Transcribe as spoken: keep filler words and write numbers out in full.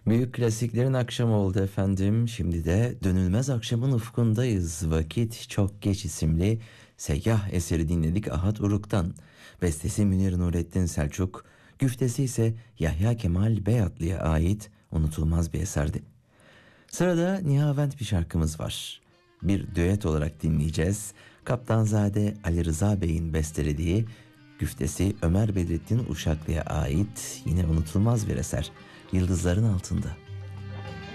Büyük klasiklerin akşamı oldu efendim. Şimdi de dönülmez akşamın ufkundayız. Vakit Çok Geç isimli seyyah eseri dinledik Ahad Uruk'tan. Bestesi Münir Nurettin Selçuk, güftesi ise Yahya Kemal Beyatlı'ya ait unutulmaz bir eserdi. Sırada Nihavent bir şarkımız var. Bir düet olarak dinleyeceğiz. Kaptanzade Ali Rıza Bey'in bestelediği, güftesi Ömer Bedrettin Uşaklı'ya ait yine unutulmaz bir eser. Yıldızların Altında.